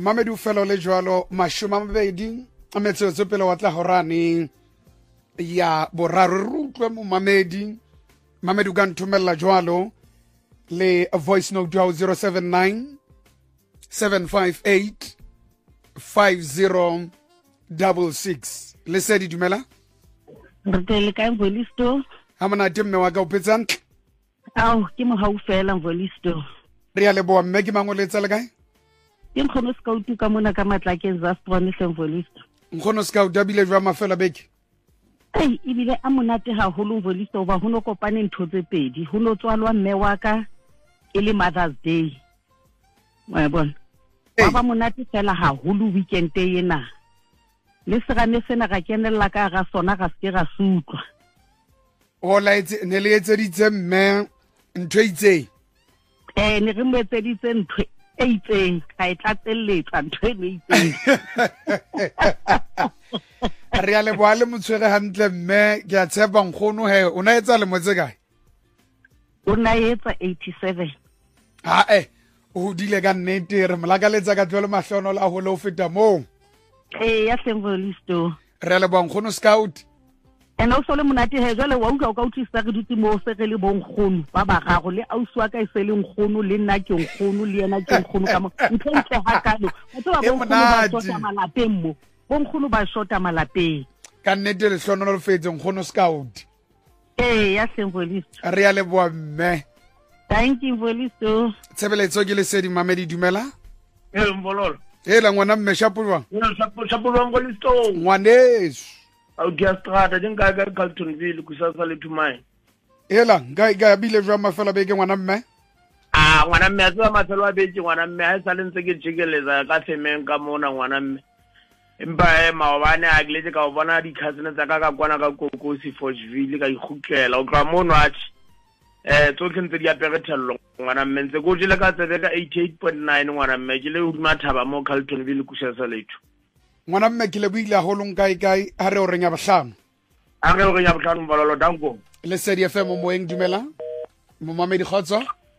Mamedu fellow le jwalo mashoma mabedi a metsotso pele wa tla horane ya boraro rutlwe mo Mamedu ka nthomella jwalo le a voice note ya 079 758 5066 le sedi dumela re le ka Mvolisto ha mona mme wa ka o petsang au ke mo haufela Mvolisto re ya leboa mme ke mangoletsa le kae ke nkgono scout ka mona ka matlakeng Zastron le Mvolisto nkgono scout dabile jwa mafela beke ei ibile a monate haholo Mvolisto ba hono kopane ntho tse pedi hono tswalwa mme wa ka e le Mother's Day wa bona ba monate fela haholo weekend ena le serane sena ga kenella ka ga sona ga se ga sutlwa o laetse ne le etseditse mme ntho itse ne re mo etseditse ntho e itseng ga e tlatselletsa ntho e itseng re a leboa le motshwere hantle mme ke a tshepa nkgono he o na etsa le motse kae o na etsa 87 o dile ka nnete re molakaletsa ka tlole mahlono la ho le o feta moo ya Mvolisto re le bong khono scout ena o sole monate he jwale wa utlwa o ka utlisa re dutse mo se re le bong khono ba ba gago le auswa ka se le nkgono le nna ke nkgono le yena ke nkgono ka mo ntse ntse hakalo motho wa bong khono ba shota malapeng mo bong khono ba shota malapeng ka nnete le hlono le fetse nkgono scout ya Mvolisto re ya leboa mme thank you Mvolisto tshebeletso ke le sedi mamedi dumela Mbololo hela ngwana mme shapulwa shapulwa Mvolisto ngwaneso au dia strata ding ka Carltonville ku sasa le thumai hela ga bile jwa mafela beke ngwana mme ngwana mme a tswa mafelo a beke ngwana mme ha sa le ntse ke jikeleza ka femeng ka mona ngwana mme empa maobane a gletse ka bona di cousins tsa ka kwana ka Kokosi Forgeville ka ikgukela o tla mono a tsotlhe ntse di apere thello ngwana mme ntse go jile ka tsebe ka 88.9 ngwana mme ke le uduma thaba mo Carltonville ku sasa lethu ngwana mme ke le buile holong kae ha re o renya bohlano a re o renya bohlano Mbololo danko le sedi FM mo eng dumela mo mamedi khotso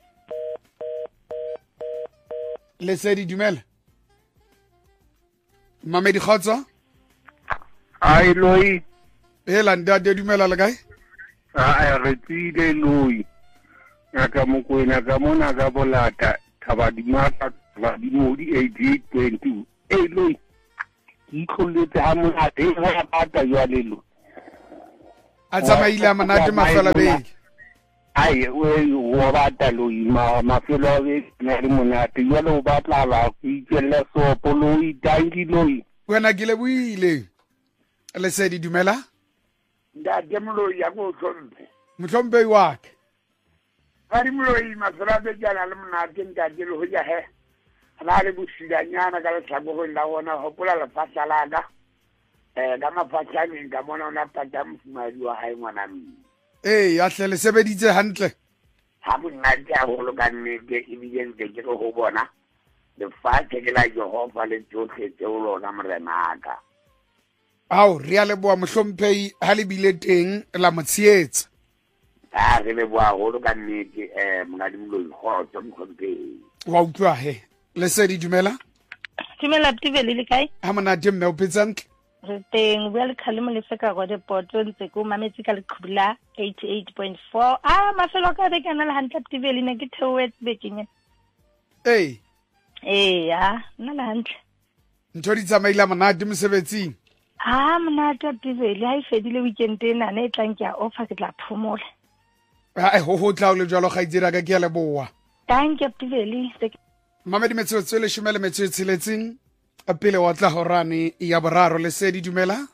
le sedi dumela mamedi khotso ai loi hela ndade dumela le kae re tsile loi ka mokwena ka mona ka bolata thabadimaka thabadimodi 88.2 loi ikhuletse ha monate ha bata ya lelo a tsamaile manate mafela beke ai o bata loi mafelo a beke na le monate ya lo batla ba ku ikela so poloi dangi loi wena ke le buile le sedi dumela ndade mloi ya go tlombe motlombe wa ka ari mloi mafela beke ya le monate ndade lo ya he la le busidanyana ka le tlhabogong la gona gopola lefatla la ka ka mafatlaneng ka mona o na pata mofumadi wa gae ngwana mme a hle le sebeditse hantle ga bonnate gagolo ka nnete ebile ntse ke go bona lefatshe ke la Jehova le tsotlhe tseo lona morenaka ao re a leboa mohlomphei ha le bile teng la motsheetsa re leboa gagolo ka nnete mongadimoloi kgotso mohlomphei wa utlwa he le sedi dumela Tivele le kae ha monate mme o phetsang re teng bua le khalemo le feka go de poto ntse ko mametse ka leqhubula 88.4 mafelo ka be kana le hantle Tivele ne ke theoetse bekeng ya nna le hantle ntho di tsamaile monate mosebetsing monate Tivele ha e fedile weekend ena ne tlang ke a offer ke tla phomola ho tla o le jwalo ga itsira ka ke ya leboa thank you Tivele mamedi metsotso le shumele metsotseletseng a pele wa tla horane ya boraro le sedi dumela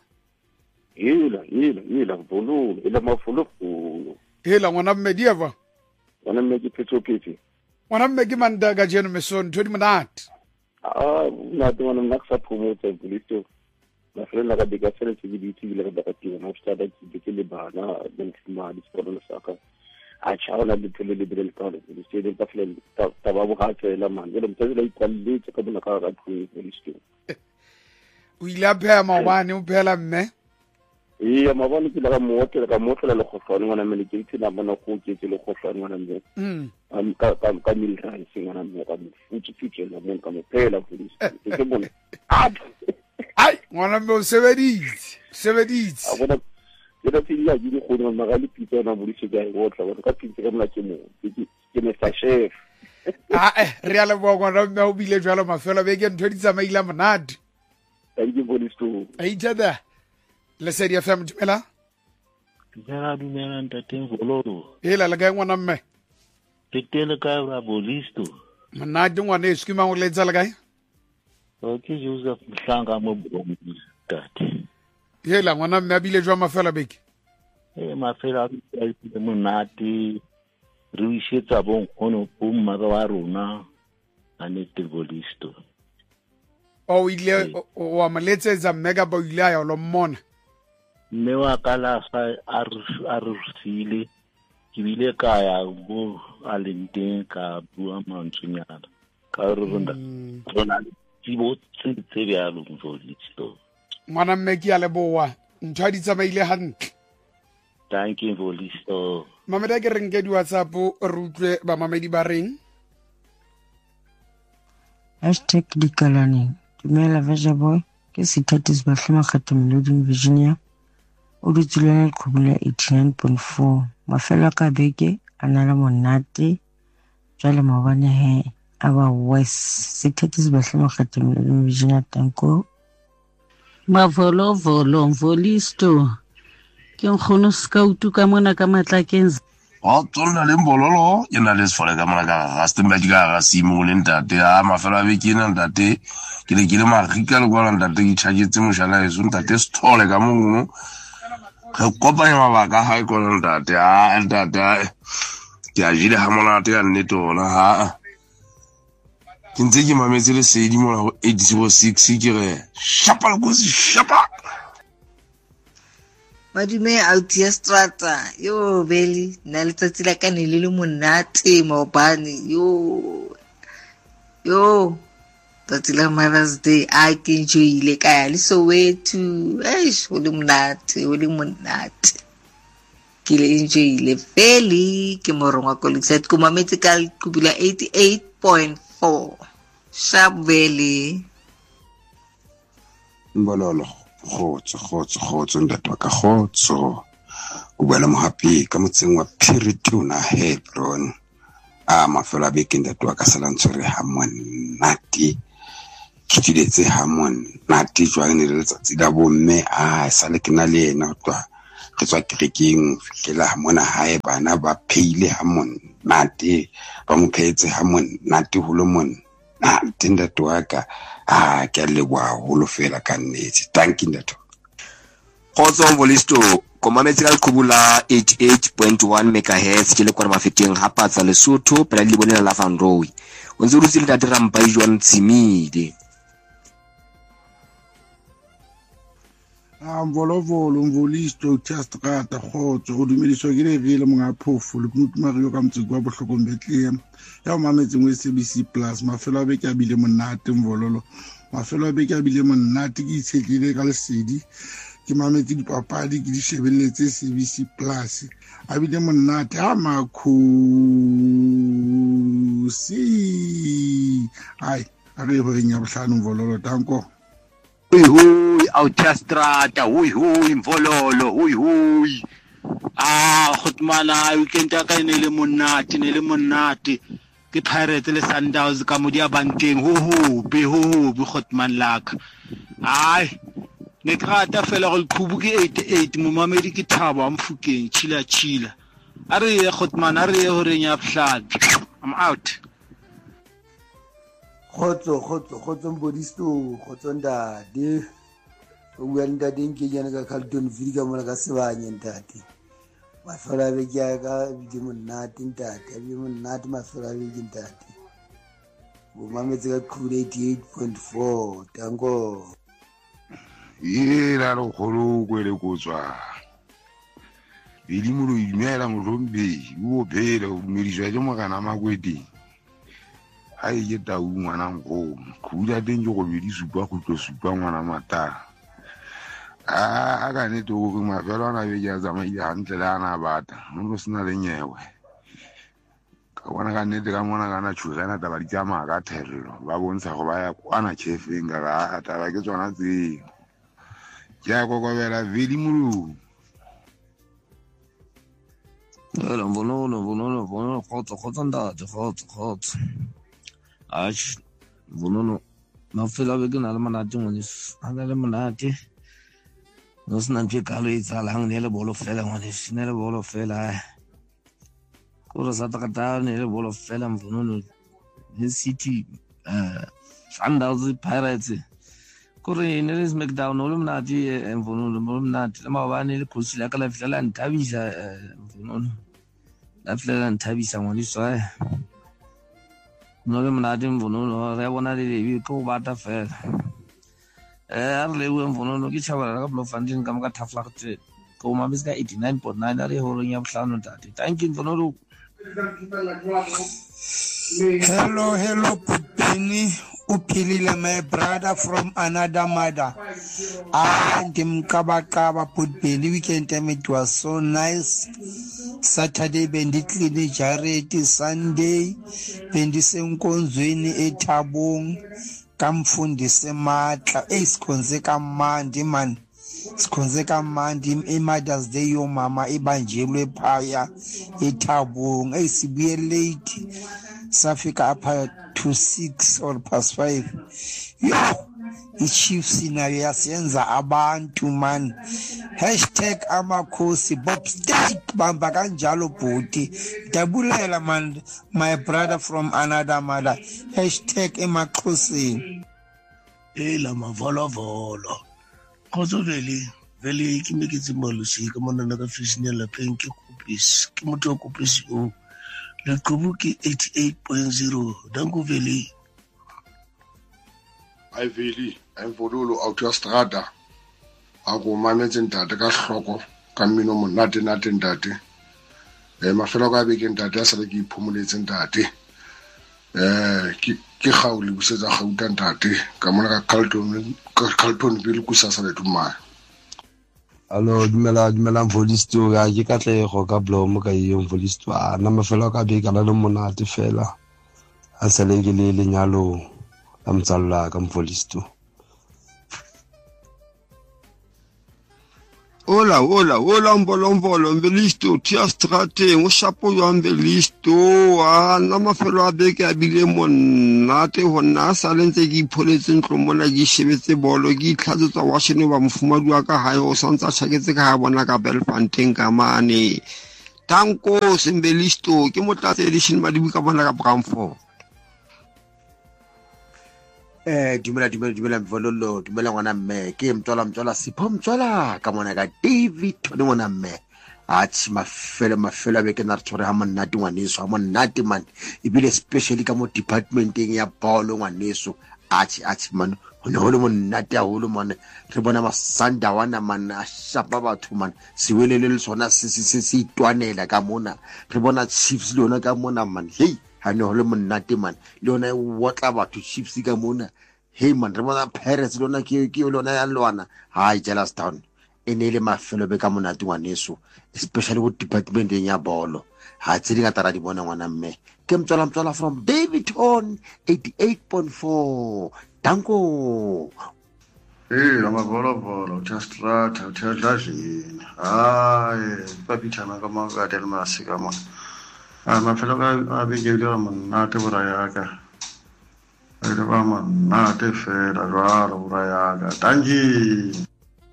hela bolo ela mafolo hela ngwana mme di eva ngwana mme ke phetsopetse ngwana mme ke manda ka jeno meson ntho di monate monate ngwana mme sa promota Mvolisto la frena ka bega sele tse di tsile ka ba teng mo stada ke le bana le ntsima di tsona saka a chaona le tele le bile ka le se de tafle ta ba bo ga tsela man le mtse le ikwalle tse ka bona ka ga tshwe Mvolisto o ile a pheha maobane o phela mme Iya mabone ke la ka motlela le khohlwane ngwana mme ke itse na bona go ke le khohlwane ngwana mme ka mil rice ngwana mme ka futhi la mo ka mo phela police ke bona ai ngwana mme o sebeditse a bona ke da tsile ya di go nna magali pitsa na police ga e botla bona ka pitsa ka mla ke mo ke me sa chef re a le bo ngwana mme o bile jwalo mafelo be ke ntho di tsamaile monate thank you police to aitada Lesedi FM dumela dumela ntate Vololo hela le kae ngwana mme tetele ka ra bolisto monate ngwana e skima o letsa le kae okay Joseph Mhlanga mo Bomi tate hela ngwana mme a bile jwa mafela beke mafela a monate re ishetsa bon ono bomma ba rona ane te bolisto o ile o ameletsetsa mega ba ile ya lo mmona mme wa kala sa a re sile ke bile ka ya go a lenteng ka bua mantsunyana ka re rona di botse bya lo Mvolisto ngwana mme ke a leboa ntho di tsamaile hantle thank you Mvolisto mameda ke reng ke di WhatsApp re utlwe ba mamedi ba reng #dikalane dumela Vaja Boy ke Sithatis Bahlema Khatamloding Virginia o dutsulane le khubula 89.4 mafelo ka beke anala monate jwale mabane he aba west Sithatis Bahlema Khatamloding Virginia tanko Mavolo Mvolisto ke nkgono scout ka mona ka Matlakeng o tsona le mbololo ke na le sefole ka mona ka Rustenburg ka ga simo le ntate a mafelo a beke na ntate ke le magika le kwa ntate ke tshajetse moshana eso ntate stole ka mo go kopanya mabaka ha go ntate ntate ke a jile ha monate ya nnete ona ha ke ntse ke mametse le sedi mona go 86 ke re shapa le go shapa Madume out ya strata yo beli na letsatsi la ka ne le monate maobane yo tsatsi la Mother's Day a ke enjoyile ka ya le Soweto o le monate ke le enjoyile feli ke morongwa colleague ko mametse ka kubula 88.4 sharp valley mbololo khotso ndatwa ka khotso o bela mo happy ka motseng wa Pirituna Hebron mafelo a beke ndatwa ka salantshore ha monate ke diletse ha monate jwang le letsatsi la bomme sa le ke na le ena twa re tswa kerekeng fikela ha mona hae bana ba pheile ha monate ba mo phetse ha monate ho lo monate ndatwa ka ke le wa holo fela ka nnete thank you ndatwa khotso Mvolisto komametse ka khubula 88.1 MHz ke le kwa mafeteng ha patsa Lesotho pela le bonela la Van Roy o ntse o rutile ka dira mpa Joan Tsimide Mvolisto just rata khotso o dumediswa ke le vele monga phofu le kumtumariyo ka motsiko wa bohlokong Bethlehem ya mametse mo SABC Plus mafelo a beke a bile monate Mvololo mafelo a beke a bile monate ke itshetlile ka lesedi ke mametse dipapadi ke di shebelletse SABC Plus a bile monate ha makhusi ai a re ho nya bohlano Mvololo tanko Hui Autostrada hui Mvololo hui khotmana weekend ka ne le monate ke Pirates le Sundowns ka modia bankeng be khotman laka ai ne krata fela go qhubu ke 88 mo mamedi ke thaba amfukeng chila are khotman are hore nya bhladi I'm out khotso Mvolisto khotso ndade o wenda dinke yana ka Carlton Villa mona ka sebanye ntate mafelo a beke ka di monate ntate di monate mafelo a beke ntate bo mametse ka khubula 88.4 tango la lo kholo kwele kotswa mo lo imela mohlombe o phela o mediswa ke mogana makwete ha e ta u ngwana go khula teng go be di supa go tlo supa ngwana mata a ka ne to go mafelo ana be ja tsamaile hantle le ana bata mo sena le nyewe ka bona ka nnete ka mona kana tshugana taba di tsamaya ka therelo ba bontsha go ba ya kwana chefeng ka taba ke tsona tseo ke ya kokobela vili mulu Vonono, khotsa ntate, khotsa. Ash, vonono. Mafelo a beke na le monate ngwaneso, a na le monate. No se na ntho e kalo e tsalang ne le bolo fela ngwaneso, ne le bolo fela. Kore sa takata ne le bolo fela mvonono. Le City, Sundowns Pirates. Kore ne le SmackDown o le monate mvonono, mo le monate. Le maobane le coach la ka la fela nthabisa mvonono. La fela nthabisa ngwaneso ai. No le monate mvonono, re bona le lebi ko bata fela. A re lewe mvonono ke tšhabela ka Bloemfontein ka moka Tafelagte ko mamisa ka 89.9 a re horong ya bohlano ntate. Thank you mvonono. Hello, Putini. Upilile, my brother from another mother. And Mkabakaba Putini. Weekend time it was so nice. Saturday benditli ni jareti, Sunday bendisenkonzweni eThabong kamfundise matla esikhonze kamandi man. Sikhonze kamandi eMother's Day yomama ibanjelwe phaya eThabong esibuye late safika apha to 6 or past 5 yo iChiefs nayo yasenza abantu man #amakhosi Bob Steak bamba kanjalo bhuti dabulela man my brother from another mother #emaxhoseni la mavolovolo khotso vele ke me ke tsimolo se ka mona na ka fishinela peng ke kopisi ke motho kopisi o le kubuki 88.0 danko vele ai vele emvolulo autostrada a go mametse ntate ka hloko ka mmino monate ntate mafelo ka be ke ntate a sala ke iphomoletse ntate ke gaole busetsa gauta ntate ka mona ka Carlton Bill ku sa le tumana. Allo dumela Mvolisto ya ke katlego ka Blom ka yeng Mvolisto a na mafelo ka be kana le monate fela a sale ke le lenyalo la mtsalla ka Mvolisto. Hola, mbolo, Mvelisto, tia strate, o shapo yo Mvelisto, na mafelo a beke a bile monate, hona salentse ki ipoletse ntlo mona ki shebetse bolo, ki itlhatsetswa washene ba mofumadu wa ka hae, o santsa tshaketse ka ha bona ka Belfontein ka mane. Tanko, Mvelisto, ke motlatse edition madibi ka bona ka Bramford. Dumela mvololo, dumela ngwana mme, ke mtswala sipho mtswala ka mona ka David Tony ngwana mme. Atsi mafelo a beke na re tshware ha monate ngwaneso, ha monate man. Ebile especially ka mo departmenteng ya bolo ngwaneso. Atsi man, ho le monate haholo man. Re bona masanda wana man a shapa batho man. Siwelele le sona se itwanela ka mona. Re bona Chiefs le ona ka mona man. Hey, ha no le monate man. Le ona wotla batho Chiefs ka mona. Hey man, re bona Paris le ona ke le ona ya lwana. Hai Jellerstown. Ene le mafelo be ka monate ngwaneso, especially with department ya bolo. Ha tsedi ka tara di bona ngwana mme. Ke mtswala from Davidton 88.4. Danko. La mavolo, just right, hotel dashing. Papitana kama ka del masika ma. Mafelo ka abigelo monate borayaka. Ere ba monate fela raro borayaka. Tangi.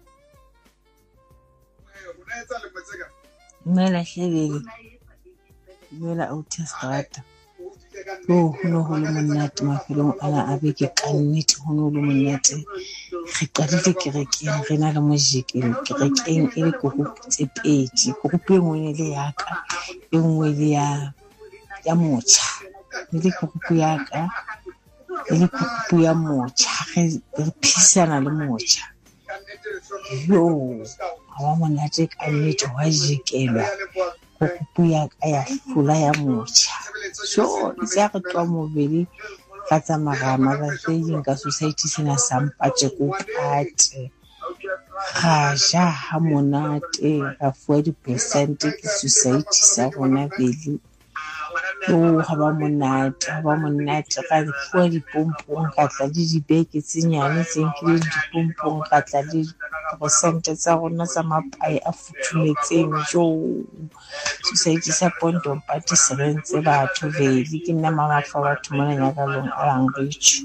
Dumela Hlebele, dumela Autostrada. Ho le monate mafelong ana a beke ka nnete ho le monate. Re qadile kerekeng re na le mojekeng kerekeng e le korupu tse pedi, korupu e nngwe le ya ka e nngwe le ya motjha, le korupu ya ka le korupu ya motjha re phisana le motjha. Yo wa monate ka nnete wa jekelwa korupu ya ka ya hlola ya motjha. So itse re tswa mobedi ka tsamagama ba tseng ka society sena sampatse ko pate ga ja ha monate ga fuwa di-percent ke society sa rona Veli. Ha ba monate ga fuwa dipompong ga tla le dibeke tse nyane tse nkileng dipompong ga tla le diperesente tsa rona tsa mapae a futhumetseng society sa Pondompane se rentse batho Veli. Ke nna mama fa batho mona Nyakalong a Langridge.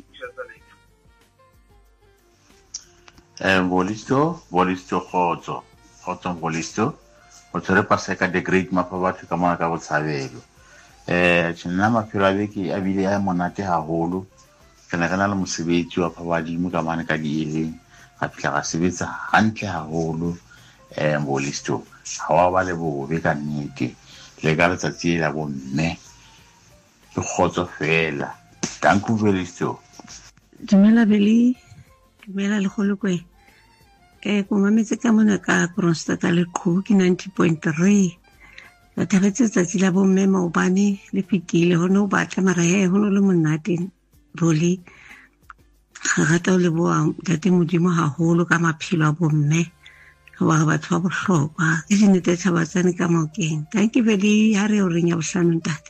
Bolisto khotso Bolisto o tsere paseka the great mapa batho ka mona ka botshabelo. Tsena maphelo a beke a bile a monate haholo. Ke ne kana le mosebetsi wa phabadimo ka mane ka dieleng ga fihla ga sebetsa hantle haholo. Bolisto ha wa ba le bobe ka nnete le ka letsatsi la bomme ke khotso fela. Danku Bolisto. Dumela Veli, dumela le golokwe. Ko mametse ka mona ka Kroonstad le Qhou ke 90.3. La thabetse tsatsi la bomme maobane le fitile ho no batla mara ho no le monate Voli. Ga rata le boa tate modimo haholo ka maphelo a bomme ba batho ba bohlokwa ke dinete thabatsane ka Maokeng. Thank you Veli, ha re o renya bohlano ntate.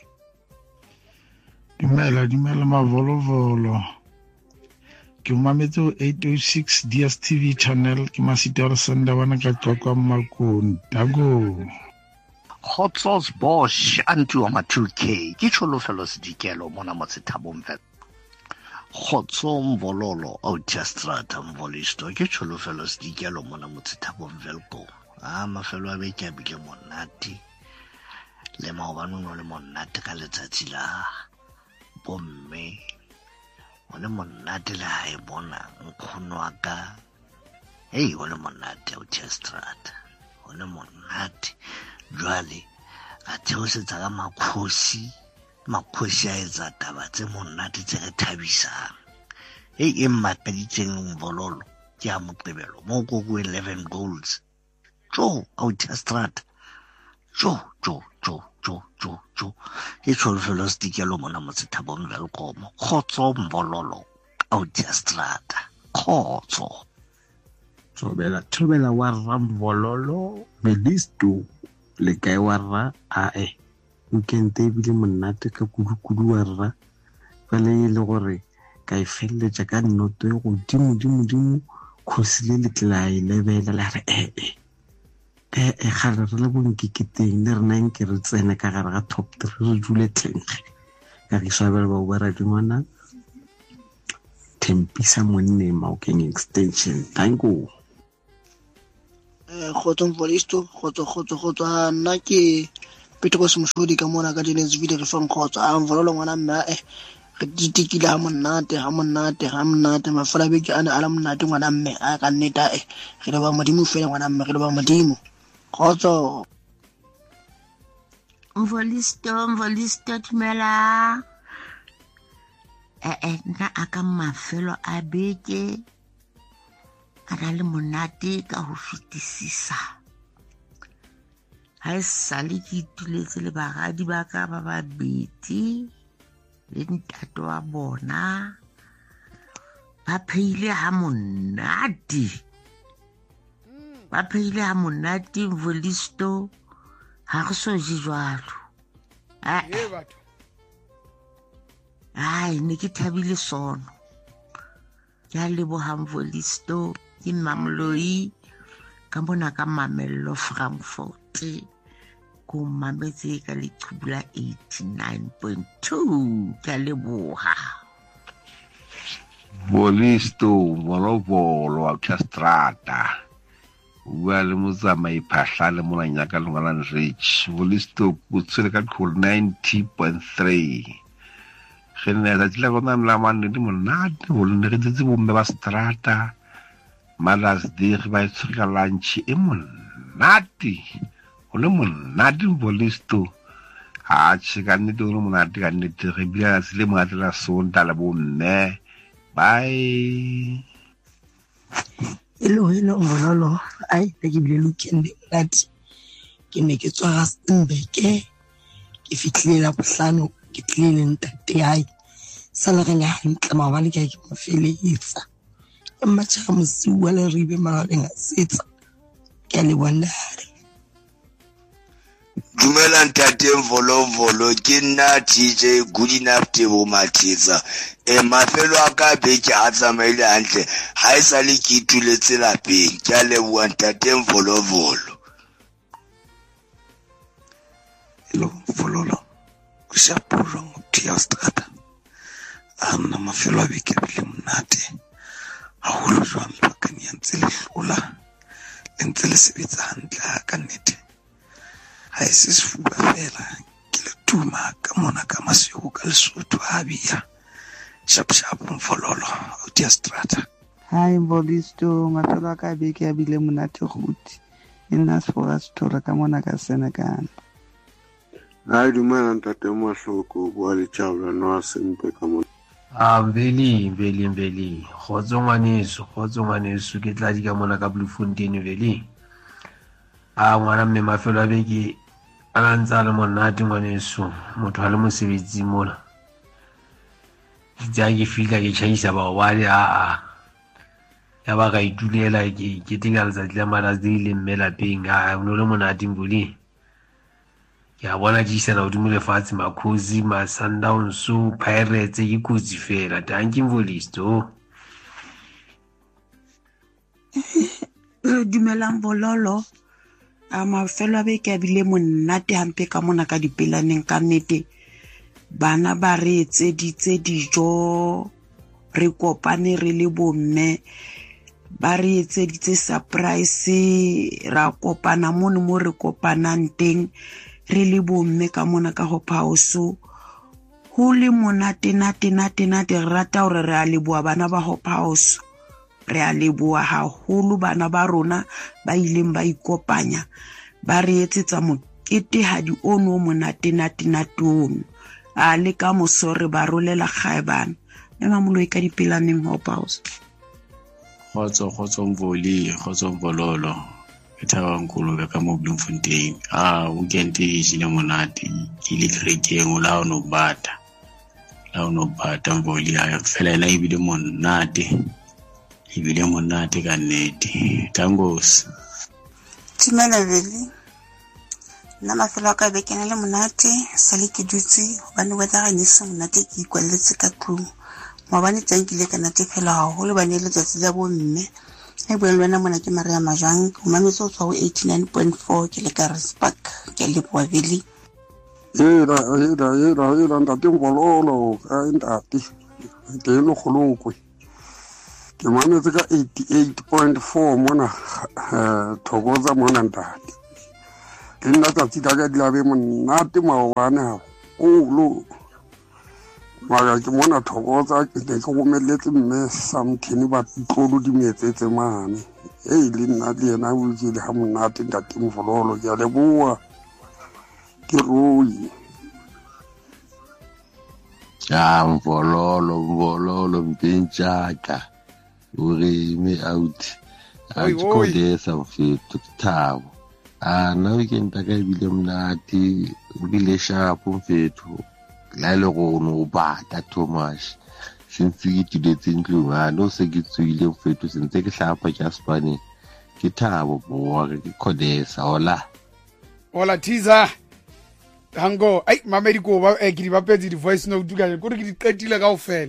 Dumela Mavolovolo. Ke mametse 806 DSTV channel ke masita re senda bana ka Qoqa Makong Dago. Khotsos Bosch antu wa 2K ke tsholofelo sedikelo mona motsethabong fe. Khotso Mvololo Autostrada Mvolisto ke tsholofelo sedikelo mona motsethabong velko. Mafelo a beke a bile monate le maobane no le monate ka letsatsi la bomme. One monate le ha e bona nkgono wa ka one monate Autostrada one monate jwale a theosetsa ka makhosi a etsa taba tse monate tse re thabisang e mmakaditseng Mvololo ke a Moqebelo mo go 11 goals Autostrada ke tsholofelo sedikelo mona motsethabong Velkom. Khotso Mvololo Autostrada khotso. Thobela wa Mvololo Bolisto le kae wa rra weekend e bile monate ka kudu wa rra fela le gore ka e felletša ka nnoto e godimo khosi le tla e lebela la re gare re le bonkeketeng le rena nke re tsene ka gare ga top 3 re dule tlenkge ka ke swabela ba ubara dimana Tempisa monne Maokeng extension. Thank you. Khotso Mvolisto khotso nna ke Petrus Moshodi ka mona ka dinetse video re fang khotso Mvololo ngwana mme re ditikile ha monate mafala beke ana ala monate ngwana mme ka nneta re le ba modimo fela ngwana mme re le ba modimo khotso. Mvolisto tumela nna aka mafelo a beke ana le monate ka ho fetisisa ha sale ke ituletse le bagadi ba ka ba babedi le ntate wa bona ba pheile ha monate Mvolisto ha re so jijwalo ne ke thabile sono ke a leboha Mvolisto ke Mamoloi ka bona ka Mamello Frankfurt ko mametse ka Leqhubula 89.2 ke a leboha. Bolisto Volovolo Autostrada wa le motsamai phahla le mona nyaka lengwana Rich Bolisto o tswele ka 90.3 gene la tsela bona la mane di monate ho le re tsetse bomme ba strata Mother's Day ba tsika lunch e monate ho le monate Bolisto ha tshikane do no monate ka nnete re bia se le monate la sonta la bomme bye. Hello Mvololo ai ke bile weekend monate ke ne ke tswa Rustenburg ke fitlhile la bohlano ke tlile ntate ai sala re le hantle maobane ke mo felehetsa matšha mosiu wa Leribe Magaleng a setsa ke a le bonare. Dumela ntate Mvolovolo ke nna TJ good enough Tebo Mathiza mafelo a ka beke a tsamaile hantle ha e sa le ke ituletse lapeng ke a leboha ntate Mvolovolo. Hello Mvololo ke Shapuro Mthia Strata ana mafelo a beke bile monate haholo jwang lebakeng ya ntse le hlola le ntse le sebetsa hantle ka nnete. Ha se sefuba fela ke le tuma ka mona ka masego ka Lesotho a bia sharp Mvololo Mthia Strata. Hi Mbolisto matolo ka beke a bile monate guti ina sfora stola ka mona ka Senegal. Hai dumela ntate Mahloko bua le tjabla no sempe ka mona. Veli khotso ngwaneso ke tla di ka mona ka Bloemfontein veli. Ngwana mme mafelo a beke a ntse a le monate ngwaneso motho a le mosebetsi mona. Ditsa ke fika ke chaisa ba wale ya ba ka itulela ke tinga letsatsi la Mother's Day le mme lapeng no le monate mbuli. Ya bona jisa na udumile fatsi makhozi ma Sundowns Pirates ikhuzi fela danki Mvolisto. Dumela Mvololo mafelo a beke a bile monate hampe ka mona ka dipelaneng ka nnete bana ba re etseditse dijo re kopane re le bomme ba re etseditse surprise ra kopana mono mo re kopanang teng re le bomme ka mona ka Hope House ho le monate nate re rata hore re a leboha bana ba Hope House re a leboha haholo bana ba rona ba ileng ba ikopanya ba re etsetsa moketehadi ono monate ono a le ka mosore ba rolela kgaebana ema moloi ka dipelaneng Hope House. Khotso Mvololo ke thabang kolobe ka mo Bloemfontein weekend e jile monate ke le kerekeng o la no bata Mvoli a fela ena ebile monate ka nnete tangos. Timela veli na mafelo a ka beke na le monate sale ke dutse hobane wa tla ne se monate ke ikwalletse ka tlung mabane tsankile ka nate fela haholo bane le tsatsi la bomme e boelwana mona ke Maria Majang o mametso tswa ho 89.4 ke le ka Respark ke le bua veli Era ntate Mvololo ka ntate ke no kholokwe ke mametse ka 88.4 mona thokoza mona ntate ke nna tsatsi ka dilabe monate maobane haholo maga ke mona thokoza ke ke gomeletse mme Samthini ba tlolo di metsetse mane le nna le yena o ile ha monate ntate Mvololo ke a leboha ke roi Mvololo mpinchaka uri me out kodesa mfethu Thabo na weekend ka bile monate bile sharp mfethu la le go no bata Thomas since ke tidetse ntlong no se ke tswile mfethu sentse ke hlapa ka Spani ke Thabo boa ke kodesa hola Tiza hango mamedi ko ba ke di bapetse di voice note ka ke di qetile ka ofela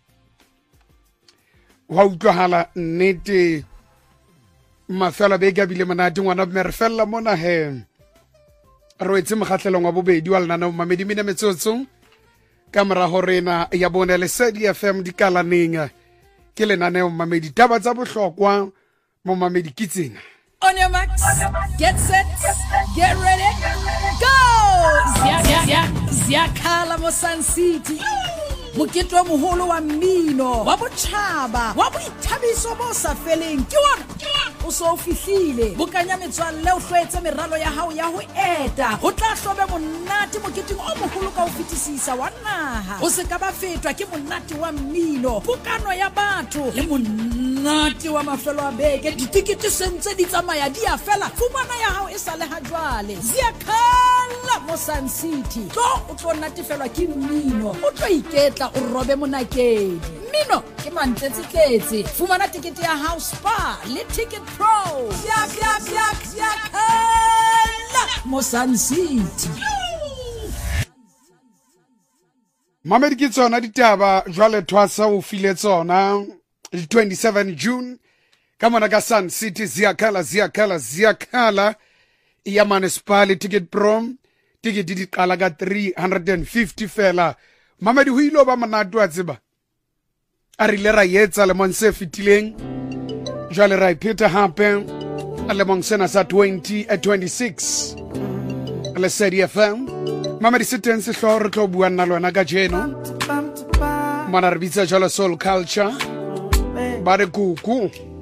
wa utlwahala nnete mafela be ga bile monate ngwana mme re fella mona he re etse mokgatlelong wa bobedi wa lena mamedi mine metsotso kamera horena ya bona le Sedi FM di kalaneng ke lenaneo mamedi taba tsa bohlokwa mo mamedi kitseng. On your marks, get set, get ready, go! Ziyakhala mo Sun City. Mokete wa moholo wa mmino wa botjhaba wa boithabiso bo sa feleng ke wona o so fihlile bokanya metswalle o hlwetse meralo ya hao ya ho eta ho tla hlobe monate moketeng o moholo ka ho fetisisa wa naha o se ka ba fetwa ke monate wa mmino bokano ya batho le monate wa mafelo a beke ditikete sentse di tsamaya di a fela fumana ya hao e sa le ha jwale Ziyakhala mo Sun City tlo o tlo natefelwa ke mmino o tlo iketla o robe monakedi mmino ke mantletsetletse fumana tikete ya House Spa le Ticket Pro mo Sun City. Mamedi ke tsona ditaba jwale twasa o file tsona 27 June ka mona ka Sun City ziyakhala ya municipal Ticket Pro ticket di qala ka 350 fela. Mamedi ho ile ba monate wa tseba a rile ra yetsa le monse fitileng jwale ra ipeta hape le monsena sa 2026 le Sedi FM. Mamedi siteng se hlo re tlo bua nna lona ka jeno mona re bitsa jalo soul culture ba re kuku